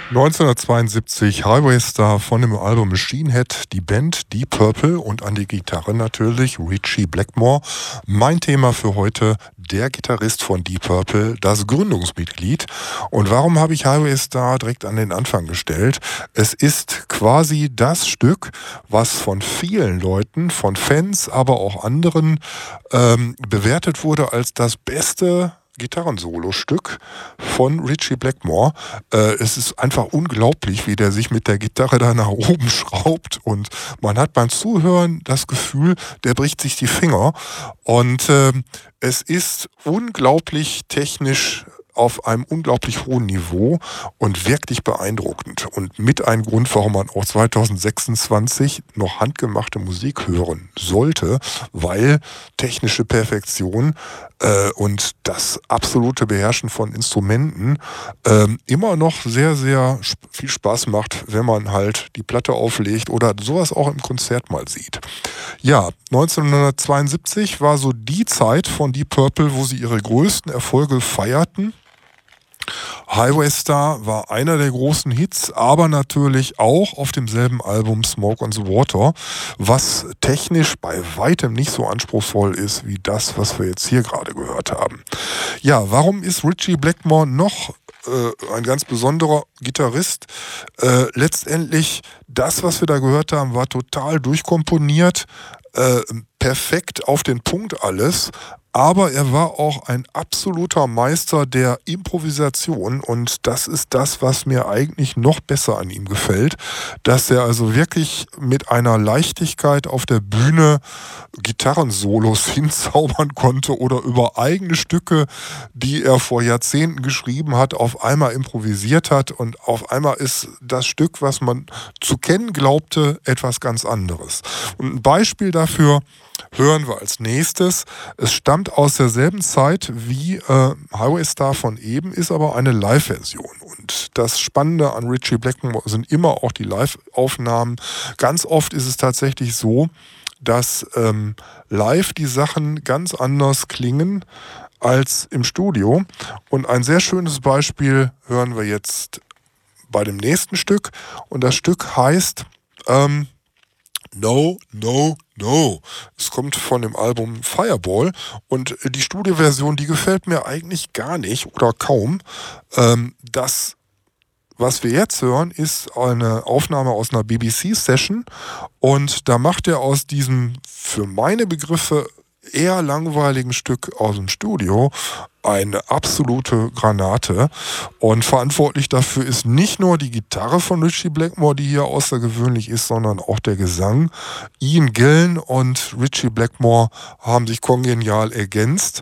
1972 Highway Star von dem Album Machine Head, die Band Deep Purple und an die Gitarre natürlich Ritchie Blackmore. Mein Thema für heute, der Gitarrist von Deep Purple, das Gründungsmitglied. Und warum habe ich Highway Star direkt an den Anfang gestellt? Es ist quasi das Stück, was von vielen Leuten, von Fans, aber auch anderen bewertet wurde als das beste Gitarrensolo-Stück von Ritchie Blackmore. Es ist einfach unglaublich, wie der sich mit der Gitarre da nach oben schraubt und man hat beim Zuhören das Gefühl, der bricht sich die Finger und es ist unglaublich technisch auf einem unglaublich hohen Niveau und wirklich beeindruckend. Und mit ein Grund, warum man auch 2026 noch handgemachte Musik hören sollte, weil technische Perfektion und das absolute Beherrschen von Instrumenten immer noch sehr, sehr viel Spaß macht, wenn man halt die Platte auflegt oder sowas auch im Konzert mal sieht. Ja, 1972 war so die Zeit von Deep Purple, wo sie ihre größten Erfolge feierten. Highway Star war einer der großen Hits, aber natürlich auch auf demselben Album Smoke on the Water, was technisch bei weitem nicht so anspruchsvoll ist wie das, was wir jetzt hier gerade gehört haben. Ja, warum ist Ritchie Blackmore noch ein ganz besonderer Gitarrist? Letztendlich, das, was wir da gehört haben, war total durchkomponiert, perfekt auf den Punkt alles. Aber er war auch ein absoluter Meister der Improvisation und das ist das, was mir eigentlich noch besser an ihm gefällt, dass er also wirklich mit einer Leichtigkeit auf der Bühne Gitarrensolos hinzaubern konnte oder über eigene Stücke, die er vor Jahrzehnten geschrieben hat, auf einmal improvisiert hat und auf einmal ist das Stück, was man zu kennen glaubte, etwas ganz anderes. Und ein Beispiel dafür hören wir als nächstes. Es stammt aus derselben Zeit wie Highway Star von eben, ist aber eine Live-Version. Und das Spannende an Ritchie Blackmore sind immer auch die Live-Aufnahmen. Ganz oft ist es tatsächlich so, dass live die Sachen ganz anders klingen als im Studio. Und ein sehr schönes Beispiel hören wir jetzt bei dem nächsten Stück. Und das Stück heißt No, No, No. Es kommt von dem Album Fireball und die Studioversion, die gefällt mir eigentlich gar nicht oder kaum. Das, was wir jetzt hören, ist eine Aufnahme aus einer BBC-Session und da macht er aus diesem für meine Begriffe eher langweiligen Stück aus dem Studio eine absolute Granate. Und verantwortlich dafür ist nicht nur die Gitarre von Ritchie Blackmore, die hier außergewöhnlich ist, sondern auch der Gesang. Ian Gillan und Ritchie Blackmore haben sich kongenial ergänzt